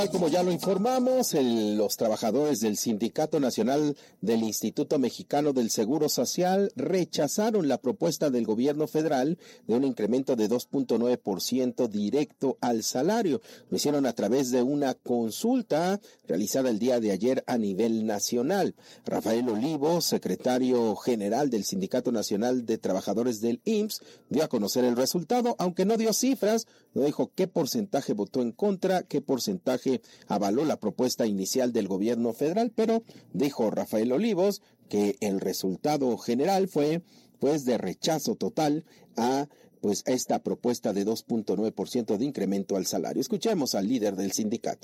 Como ya lo informamos, los trabajadores del Sindicato Nacional del Instituto Mexicano del Seguro Social rechazaron la propuesta del gobierno federal de un incremento de 2.9% directo al salario. Lo hicieron a través de una consulta realizada el día de ayer a nivel nacional. Rafael Olivos, secretario general del Sindicato Nacional de Trabajadores del IMSS, dio a conocer el resultado, aunque no dio cifras, no dijo qué porcentaje votó en contra, qué porcentaje avaló la propuesta inicial del gobierno federal, pero dijo Rafael Olivos que el resultado general fue pues de rechazo total a esta propuesta de 2.9% de incremento al salario. Escuchemos al líder del sindicato.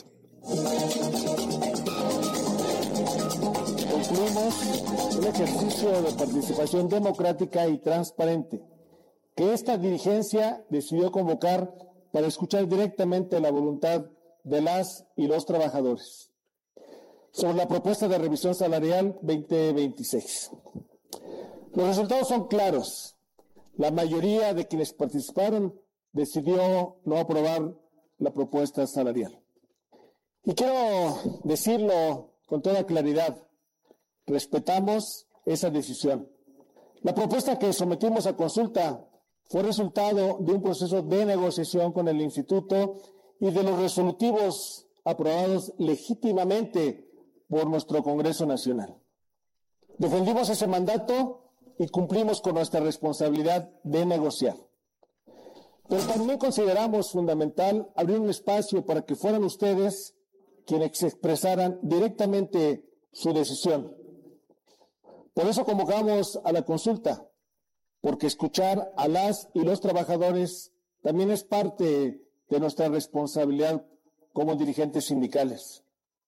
Concluimos un ejercicio de participación democrática y transparente que esta dirigencia decidió convocar para escuchar directamente la voluntad de las y los trabajadores sobre la propuesta de revisión salarial 2026. Los resultados son claros. La mayoría de quienes participaron decidió no aprobar la propuesta salarial. Y quiero decirlo con toda claridad, respetamos esa decisión. La propuesta que sometimos a consulta fue resultado de un proceso de negociación con el instituto y de los resolutivos aprobados legítimamente por nuestro Congreso Nacional. Defendimos ese mandato y cumplimos con nuestra responsabilidad de negociar. Pero también consideramos fundamental abrir un espacio para que fueran ustedes quienes expresaran directamente su decisión. Por eso convocamos a la consulta, porque escuchar a las y los trabajadores también es parte de nuestra responsabilidad como dirigentes sindicales.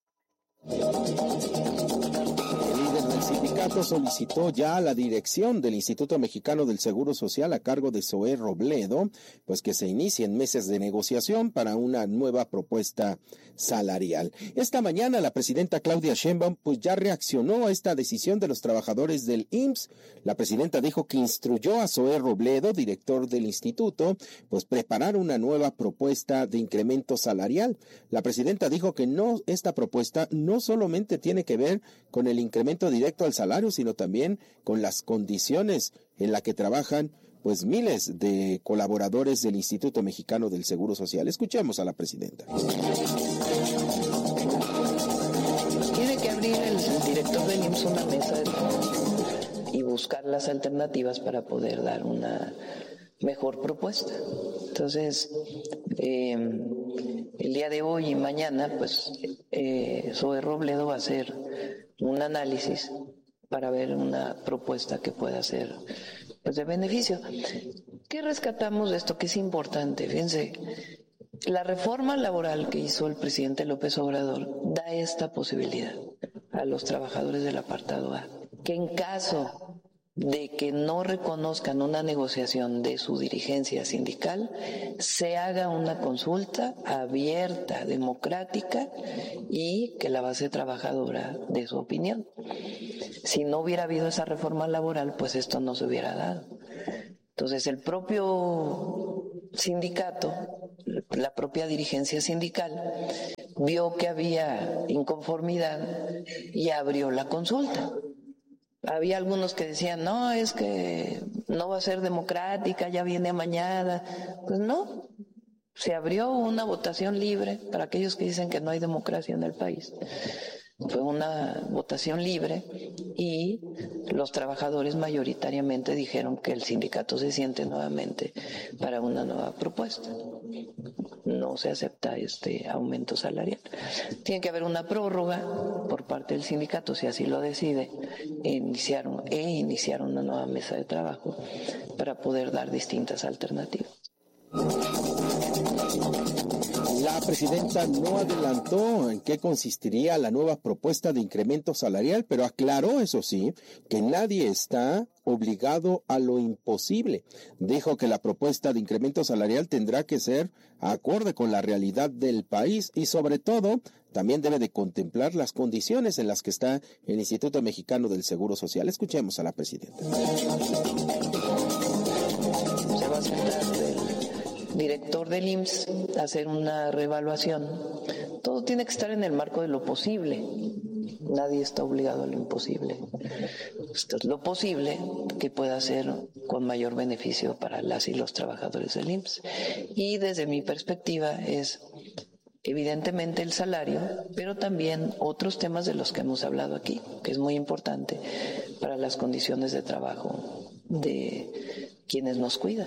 El sindicato solicitó ya a la dirección del Instituto Mexicano del Seguro Social a cargo de Zoé Robledo, pues que se inicien meses de negociación para una nueva propuesta salarial. Esta mañana la presidenta Claudia Sheinbaum pues ya reaccionó a esta decisión de los trabajadores del IMSS. La presidenta dijo que instruyó a Zoé Robledo, director del instituto, pues preparar una nueva propuesta de incremento salarial. La presidenta dijo que esta propuesta no solamente tiene que ver con el incremento directo al salario, sino también con las condiciones en las que trabajan pues miles de colaboradores del Instituto Mexicano del Seguro Social. Escuchemos a la presidenta. Tiene que abrir el director del IMSS una mesa de trabajo y buscar las alternativas para poder dar una mejor propuesta. Entonces, el día de hoy y mañana, pues, Zoé Robledo va a hacer un análisis para ver una propuesta que pueda ser, pues, de beneficio. ¿Qué rescatamos de esto? Que es importante. Fíjense, la reforma laboral que hizo el presidente López Obrador da esta posibilidad a los trabajadores del apartado A, que en caso de que no reconozcan una negociación de su dirigencia sindical, se haga una consulta abierta, democrática, y que la base trabajadora dé su opinión. Si no hubiera habido esa reforma laboral, pues esto no se hubiera dado. Entonces el propio sindicato, la propia dirigencia sindical, vio que había inconformidad y abrió la consulta. Había algunos que decían, no, es que no va a ser democrática, ya viene mañana. Pues no, se abrió una votación libre para aquellos que dicen que no hay democracia en el país. Fue una votación libre y los trabajadores mayoritariamente dijeron que el sindicato se siente nuevamente para una nueva propuesta. No se acepta este aumento salarial. Tiene que haber una prórroga por parte del sindicato, si así lo decide, iniciar una nueva mesa de trabajo para poder dar distintas alternativas. La presidenta no adelantó en qué consistiría la nueva propuesta de incremento salarial, pero aclaró, eso sí, que nadie está obligado a lo imposible. Dijo que la propuesta de incremento salarial tendrá que ser acorde con la realidad del país y, sobre todo, también debe de contemplar las condiciones en las que está el Instituto Mexicano del Seguro Social. Escuchemos a la presidenta. Se va a sentar el director del IMSS a hacer una reevaluación todo tiene que estar en el marco de lo posible. Nadie está obligado a lo imposible. Esto es lo posible que pueda ser con mayor beneficio para las y los trabajadores del IMSS. Y desde mi perspectiva es evidentemente el salario, pero también otros temas de los que hemos hablado aquí, que es muy importante para las condiciones de trabajo de quienes nos cuidan.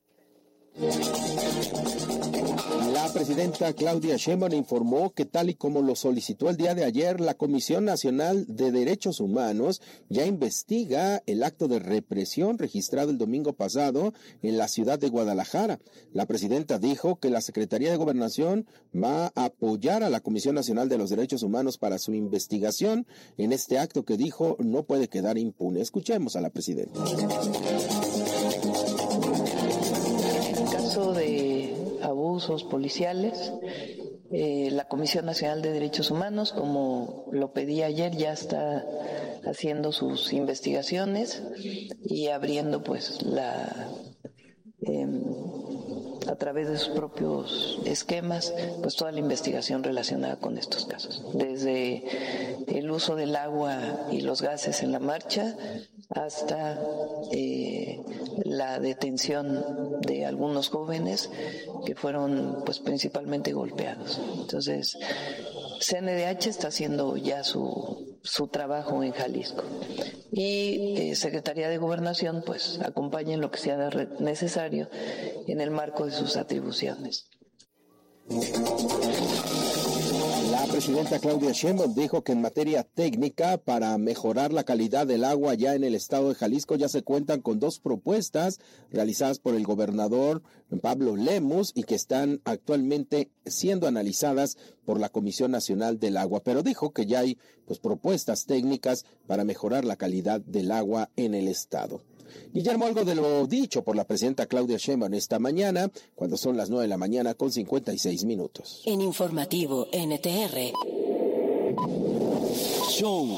La presidenta Claudia Sheinbaum informó que, tal y como lo solicitó el día de ayer, la Comisión Nacional de Derechos Humanos ya investiga el acto de represión registrado el domingo pasado en la ciudad de Guadalajara. La presidenta dijo que la Secretaría de Gobernación va a apoyar a la Comisión Nacional de los Derechos Humanos para su investigación en este acto que dijo no puede quedar impune. Escuchemos a la presidenta. De abusos policiales, la Comisión Nacional de Derechos Humanos, como lo pedí ayer, ya está haciendo sus investigaciones y abriendo pues a través de sus propios esquemas, pues toda la investigación relacionada con estos casos, desde el uso del agua y los gases en la marcha hasta la detención de algunos jóvenes que fueron pues principalmente golpeados. Entonces, CNDH está haciendo ya su trabajo en Jalisco y Secretaría de Gobernación pues acompaña en lo que sea necesario en el marco de sus atribuciones. La presidenta Claudia Sheinbaum dijo que en materia técnica para mejorar la calidad del agua ya en el estado de Jalisco ya se cuentan con 2 propuestas realizadas por el gobernador Pablo Lemus y que están actualmente siendo analizadas por la Comisión Nacional del Agua, pero dijo que ya hay pues propuestas técnicas para mejorar la calidad del agua en el estado. Guillermo, algo de lo dicho por la presidenta Claudia Sheinbaum esta mañana, cuando son las 9:56 a.m. En Informativo NTR. Show.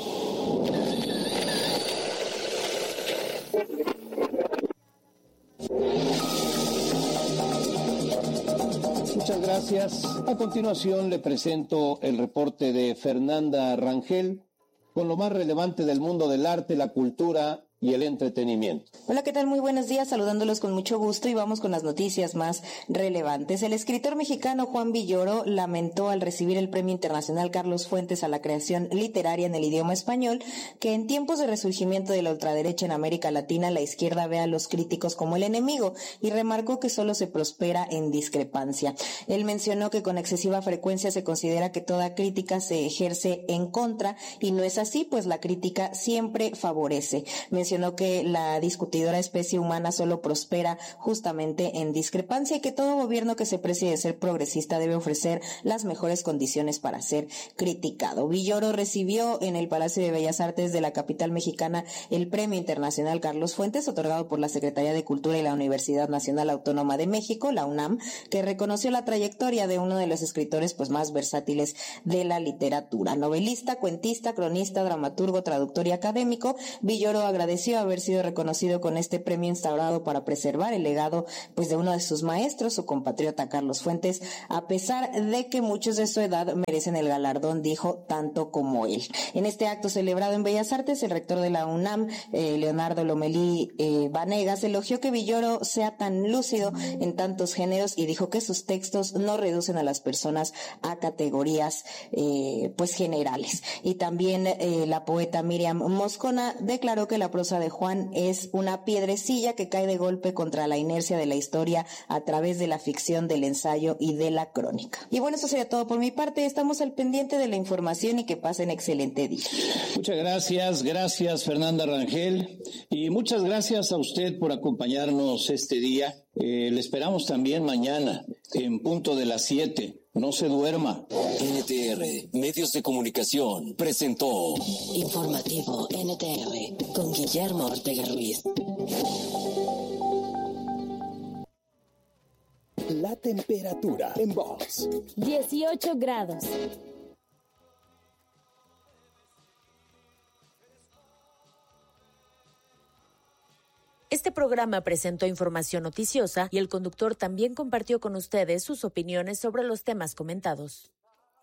Muchas gracias. A continuación le presento el reporte de Fernanda Rangel con lo más relevante del mundo del arte, la cultura y el entretenimiento. Hola, ¿qué tal? Muy buenos días, saludándolos con mucho gusto y vamos con las noticias más relevantes. El escritor mexicano Juan Villoro lamentó al recibir el Premio Internacional Carlos Fuentes a la creación literaria en el idioma español que en tiempos de resurgimiento de la ultraderecha en América Latina la izquierda ve a los críticos como el enemigo y remarcó que solo se prospera en discrepancia. Él mencionó que con excesiva frecuencia se considera que toda crítica se ejerce en contra y no es así, pues la crítica siempre favorece. Mencionó que la discutidora especie humana solo prospera justamente en discrepancia y que todo gobierno que se precie de ser progresista debe ofrecer las mejores condiciones para ser criticado. Villoro recibió en el Palacio de Bellas Artes de la capital mexicana el Premio Internacional Carlos Fuentes, otorgado por la Secretaría de Cultura y la Universidad Nacional Autónoma de México, la UNAM, que reconoció la trayectoria de uno de los escritores pues más versátiles de la literatura. Novelista, cuentista, cronista, dramaturgo, traductor y académico, Villoro agradeció haber sido reconocido con este premio instaurado para preservar el legado pues de uno de sus maestros, su compatriota Carlos Fuentes, a pesar de que muchos de su edad merecen el galardón, dijo, tanto como él. En este acto celebrado en Bellas Artes, el rector de la UNAM, Leonardo Lomelí Vanegas, elogió que Villoro sea tan lúcido en tantos géneros y dijo que sus textos no reducen a las personas a categorías pues generales. Y también la poeta Miriam Moscona declaró que la prosa de Juan es una piedrecilla que cae de golpe contra la inercia de la historia a través de la ficción, del ensayo y de la crónica. Y bueno, eso sería todo por mi parte. Estamos al pendiente de la información y que pasen excelente día. Muchas gracias Fernanda Rangel, y muchas gracias a usted por acompañarnos este día. Le esperamos también mañana en punto de las 7. No se duerma. NTR, Medios de Comunicación, presentó Informativo NTR con Guillermo Ortega Ruiz. La temperatura en Vox. 18 grados. Este programa presentó información noticiosa y el conductor también compartió con ustedes sus opiniones sobre los temas comentados.